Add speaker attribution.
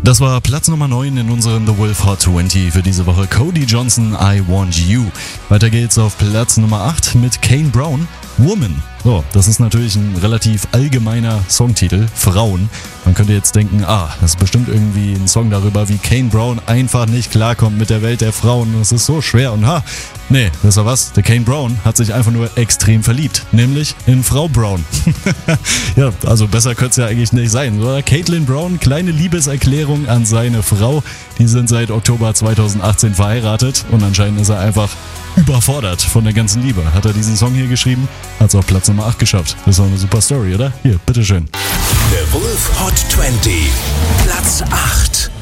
Speaker 1: Das war Platz Nummer 9 in unserem The Wolf Hot 20 für diese Woche. Cody Johnson, I Want You. Weiter geht's auf Platz Nummer 8 mit Kane Brown, Woman. So, das ist natürlich ein relativ allgemeiner Songtitel, Frauen. Man könnte jetzt denken, das ist bestimmt irgendwie ein Song darüber, wie Kane Brown einfach nicht klarkommt mit der Welt der Frauen. Das ist so schwer und nee, wisst ihr was? Der Kane Brown hat sich einfach nur extrem verliebt, nämlich in Frau Brown. Ja, also besser könnte es ja eigentlich nicht sein, oder? Caitlin Brown, kleine Liebeserklärung an seine Frau. Die sind seit Oktober 2018 verheiratet und anscheinend ist er einfach überfordert von der ganzen Liebe. Hat er diesen Song hier geschrieben, hat es auf Platz Nummer 8 geschafft. Das ist doch eine super Story, oder? Hier, bitteschön.
Speaker 2: The Wolf Hot 20, Platz 8.